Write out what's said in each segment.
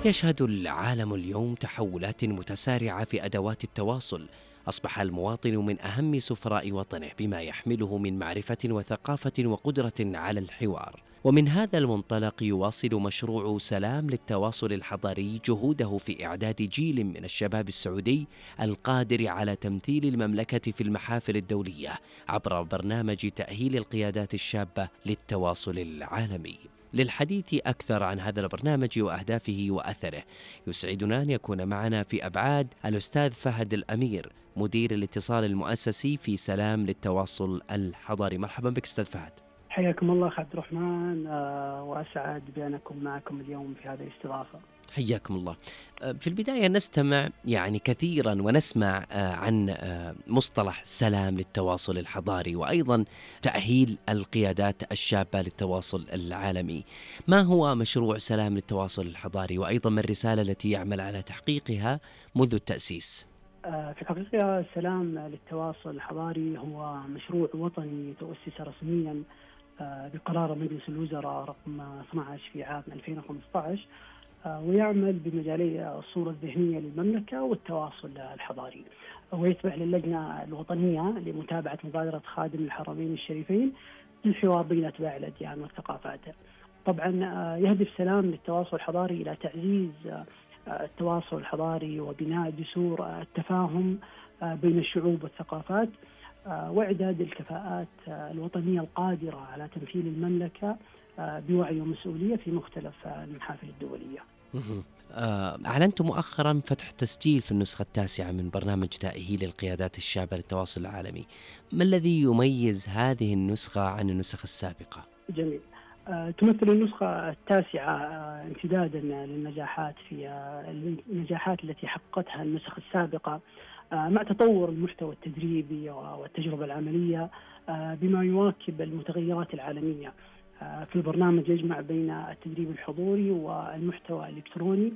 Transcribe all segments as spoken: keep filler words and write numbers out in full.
يشهد العالم اليوم تحولات متسارعة في أدوات التواصل. أصبح المواطن من أهم سفراء وطنه بما يحمله من معرفة وثقافة وقدرة على الحوار. ومن هذا المنطلق يواصل مشروع سلام للتواصل الحضاري جهوده في إعداد جيل من الشباب السعودي القادر على تمثيل المملكة في المحافل الدولية عبر برنامج تأهيل القيادات الشابة للتواصل العالمي. للحديث أكثر عن هذا البرنامج وأهدافه وأثره، يسعدنا أن يكون معنا في أبعاد الأستاذ فهد الأمير، مدير الاتصال المؤسسي في سلام للتواصل الحضاري. مرحبا بك أستاذ فهد. حياكم الله أخ عبد الرحمن، آه، وأسعد بأن أكون معكم اليوم في هذه الاستضافة. حياكم الله. في البداية نستمع يعني كثيرا ونسمع عن مصطلح سلام للتواصل الحضاري وأيضا تأهيل القيادات الشابة للتواصل العالمي. ما هو مشروع سلام للتواصل الحضاري وأيضا ما الرسالة التي يعمل على تحقيقها منذ التأسيس؟ في الحقيقة سلام للتواصل الحضاري هو مشروع وطني تؤسس رسميا بقرار مجلس الوزراء رقم اثني عشر في عام ألفين وخمسة عشر، ويعمل بمجالي الصورة الذهنية للمملكة والتواصل الحضاري، ويتبع للجنة الوطنية لمتابعة مبادرة خادم الحرمين الشريفين للحوار بين أتباع الأديان والثقافات. طبعا يهدف سلام للتواصل الحضاري إلى تعزيز التواصل الحضاري وبناء جسور التفاهم بين الشعوب والثقافات، وإعداد الكفاءات الوطنية القادرة على تمثيل المملكة بوعي ومسؤولية في مختلف المحافل الدولية. أعلنت مؤخرا فتح تسجيل في النسخة التاسعة من برنامج تأهيل القيادات الشابة للتواصل العالمي. ما الذي يميز هذه النسخة عن النسخ السابقة؟ جميل. تمثل النسخة التاسعة امتدادا للنجاحات في النجاحات التي حققتها النسخ السابقة، مع تطور المحتوى التدريبي والتجربة العملية بما يواكب المتغيرات العالمية. في البرنامج يجمع بين التدريب الحضوري والمحتوى الإلكتروني،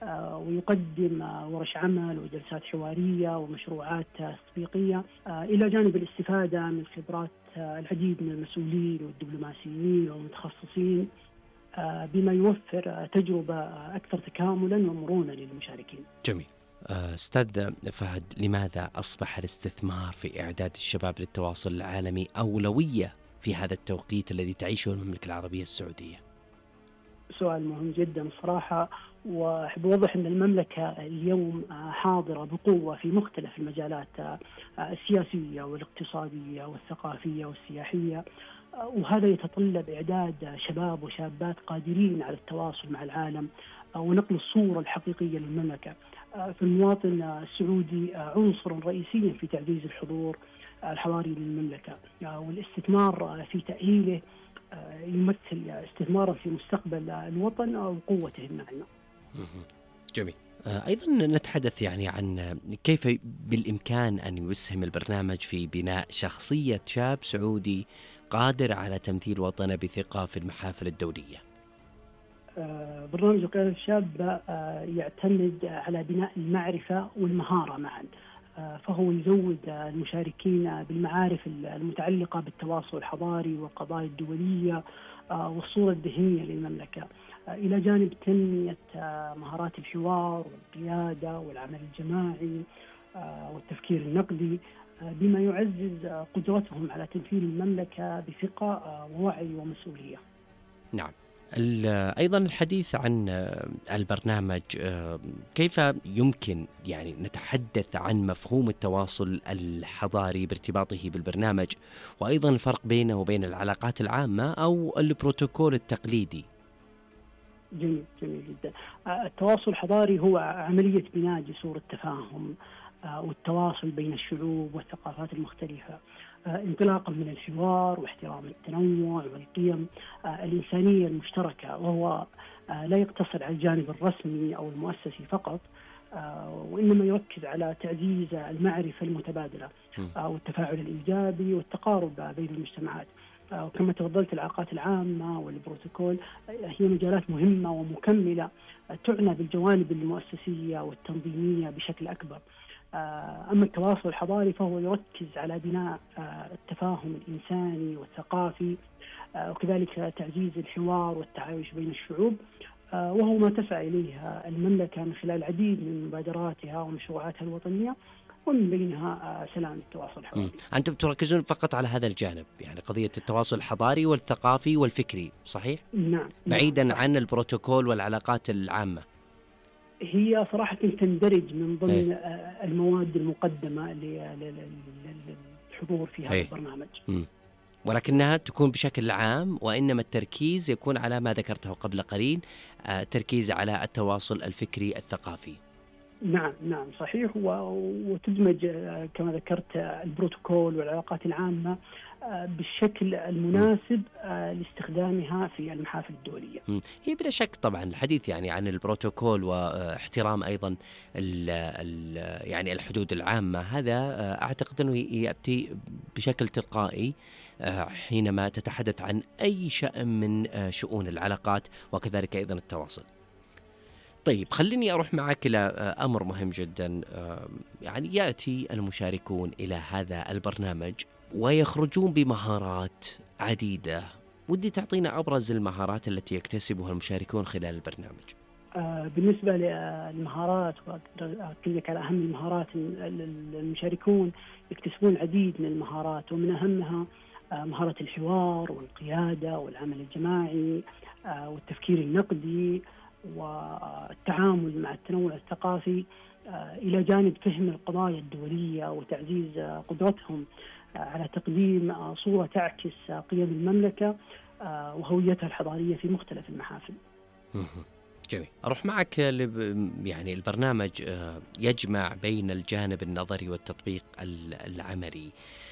ويقدم ورش عمل وجلسات حوارية ومشروعات تطبيقية، إلى جانب الاستفادة من خبرات العديد من المسؤولين والدبلوماسيين والمتخصصين، بما يوفر تجربة أكثر تكاملا ومرونة للمشاركين. جميل. أستاذ فهد، لماذا أصبح الاستثمار في إعداد الشباب للتواصل العالمي أولوية في هذا التوقيت الذي تعيشه المملكة العربية السعودية؟ سؤال مهم جدا صراحة، وأحب أوضح أن المملكة اليوم حاضرة بقوة في مختلف المجالات السياسية والاقتصادية والثقافية والسياحية، وهذا يتطلب إعداد شباب وشابات قادرين على التواصل مع العالم ونقل الصورة الحقيقية للمملكة. في المواطن السعودي عنصر رئيسي في تعزيز الحضور الحضاري للمملكة، والاستثمار في تأهيله يمثل استثمارا في مستقبل الوطن وقوته الناعمة. جميل. أيضا نتحدث يعني عن كيف بالإمكان أن يسهم البرنامج في بناء شخصية شاب سعودي قادر على تمثيل وطنه بثقة في المحافل الدولية. برنامج القيادة الشابة يعتمد على بناء المعرفة والمهارة معا، فهو يزود المشاركين بالمعارف المتعلقة بالتواصل الحضاري والقضايا الدولية والصورة الذهنية للمملكة، إلى جانب تنمية مهارات الحوار والقيادة والعمل الجماعي والتفكير النقدي، بما يعزز قدرتهم على تمثيل المملكة بثقة ووعي ومسؤولية. نعم. أيضا الحديث عن البرنامج، كيف يمكن يعني نتحدث عن مفهوم التواصل الحضاري بارتباطه بالبرنامج، وأيضا الفرق بينه وبين العلاقات العامة أو البروتوكول التقليدي؟ جميل جميل جدا. التواصل الحضاري هو عملية بناء جسور التفاهم والتواصل بين الشعوب والثقافات المختلفة، انطلاقا من الحوار واحترام التنوع والقيم الإنسانية المشتركة، وهو لا يقتصر على الجانب الرسمي أو المؤسسي فقط، وإنما يركز على تعزيز المعرفة المتبادلة والتفاعل الإيجابي والتقارب بين المجتمعات. وكما تفضلت، العلاقات العامة والبروتوكول هي مجالات مهمة ومكملة تعنى بالجوانب المؤسسية والتنظيمية بشكل أكبر. أما التواصل الحضاري فهو يركز على بناء التفاهم الإنساني والثقافي، وكذلك تعزيز الحوار والتعايش بين الشعوب، وهو ما تسعى إليه المملكة من خلال العديد من مبادراتها ومشروعاتها الوطنية، ومن بينها سلام التواصل الحضاري. أنتم تركزون فقط على هذا الجانب، يعني قضية التواصل الحضاري والثقافي والفكري، صحيح؟ نعم. بعيدا نعم. عن البروتوكول والعلاقات العامة. هي صراحة تندرج من ضمن هي. المواد المقدمة للحضور في هذا هي. البرنامج. م. ولكنها تكون بشكل عام، وإنما التركيز يكون على ما ذكرته قبل قليل، تركيز على التواصل الفكري الثقافي. نعم نعم صحيح، وتدمج كما ذكرت البروتوكول والعلاقات العامة بالشكل المناسب لاستخدامها في المحافل الدولية. هي بلا شك طبعا الحديث يعني عن البروتوكول واحترام أيضا ال ال يعني الحدود العامة، هذا أعتقد أنه يأتي بشكل تلقائي حينما تتحدث عن أي شأن من شؤون العلاقات وكذلك أيضا التواصل. طيب خليني أروح معك إلى أمر مهم جدا. يعني يأتي المشاركون إلى هذا البرنامج ويخرجون بمهارات عديدة، ودي تعطينا أبرز المهارات التي يكتسبها المشاركون خلال البرنامج. آه بالنسبة للمهارات، وأقدر أكلمك على أهم المهارات. المشاركون يكتسبون العديد من المهارات، ومن أهمها آه مهارة الحوار والقيادة والعمل الجماعي آه والتفكير النقدي والتعامل مع التنوع الثقافي، إلى جانب فهم القضايا الدولية وتعزيز قدرتهم على تقديم صورة تعكس قيم المملكة وهويتها الحضارية في مختلف المحافل. جميل. أروح معك يعني البرنامج يجمع بين الجانب النظري والتطبيق العملي.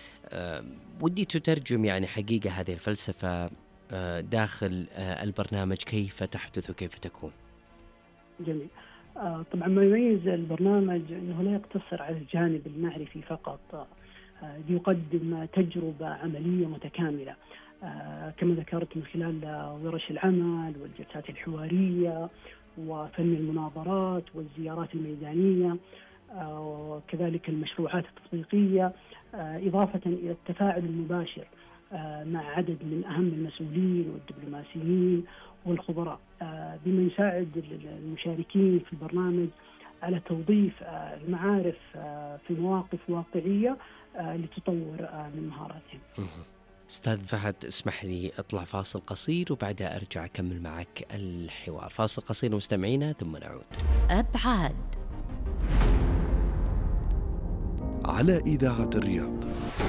ودي تترجم يعني حقيقة هذه الفلسفة داخل البرنامج، كيف تحدث وكيف تكون؟ جميل. طبعا ما يميز البرنامج أنه لا يقتصر على الجانب المعرفي فقط، يقدم تجربة عملية متكاملة كما ذكرت من خلال ورش العمل والجلسات الحوارية وفن المناظرات والزيارات الميدانية وكذلك المشروعات التطبيقية، إضافة إلى التفاعل المباشر مع عدد من أهم المسؤولين والدبلوماسيين والخبراء، بما يساعد المشاركين في البرنامج على توظيف المعارف في مواقف واقعية لتطور من مهاراتهم. أستاذ فهد، اسمح لي أطلع فاصل قصير وبعدها أرجع أكمل معك الحوار. فاصل قصير مستمعينا ثم نعود. أبعاد على إذاعة الرياض.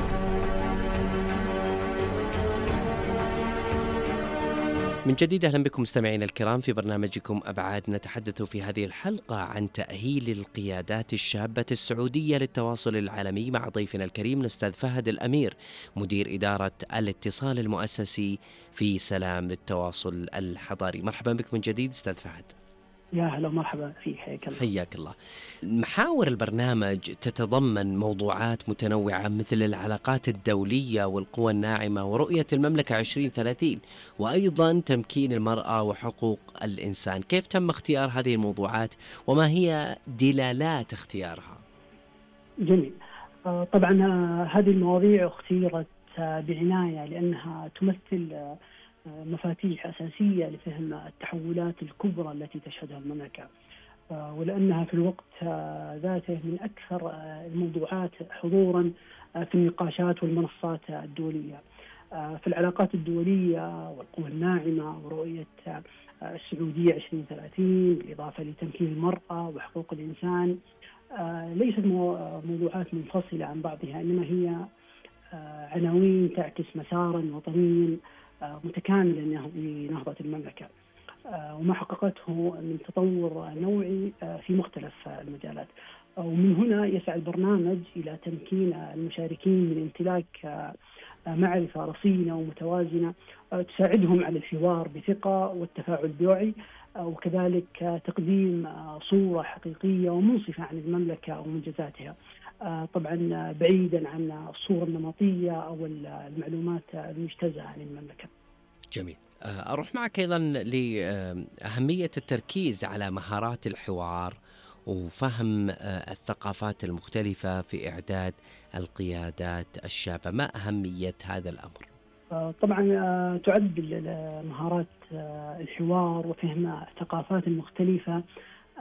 من جديد أهلا بكم مستمعينا الكرام في برنامجكم أبعاد. نتحدث في هذه الحلقة عن تأهيل القيادات الشابة السعودية للتواصل العالمي مع ضيفنا الكريم الأستاذ فهد الأمير، مدير إدارة الاتصال المؤسسي في سلام للتواصل الحضاري. مرحبا بك من جديد أستاذ فهد. يا هلا ومرحبا فيك، حياك الله. حياك الله. محاور البرنامج تتضمن موضوعات متنوعة مثل العلاقات الدولية والقوى الناعمة ورؤية المملكة عشرين ثلاثين، وأيضا تمكين المرأة وحقوق الإنسان. كيف تم اختيار هذه الموضوعات وما هي دلالات اختيارها؟ جميل. طبعا هذه المواضيع اختيرت بعناية لأنها تمثل مفاتيح أساسية لفهم التحولات الكبرى التي تشهدها المملكة، ولأنها في الوقت ذاته من أكثر الموضوعات حضورا في النقاشات والمنصات الدولية. في العلاقات الدولية والقوى الناعمة ورؤية السعودية عشرين ثلاثين بالإضافة لتمكين المرأة وحقوق الإنسان ليست موضوعات منفصلة عن بعضها، إنما هي عناوين تعكس مسارا وطنيا متكاملا لنهضة المملكة وما حققته من تطور نوعي في مختلف المجالات. ومن هنا يسعى البرنامج إلى تمكين المشاركين من امتلاك معرفة رصينة ومتوازنة تساعدهم على الحوار بثقة والتفاعل بوعي، وكذلك تقديم صورة حقيقية ومنصفة عن المملكة ومنجزاتها، طبعا بعيدا عن الصورة النمطية أو المعلومات المجتزأة عن المملكة. جميل. أروح معك أيضا لأهمية التركيز على مهارات الحوار وفهم الثقافات المختلفة في إعداد القيادات الشابة. ما أهمية هذا الأمر؟ طبعا تعد مهارات الحوار وفهم الثقافات المختلفة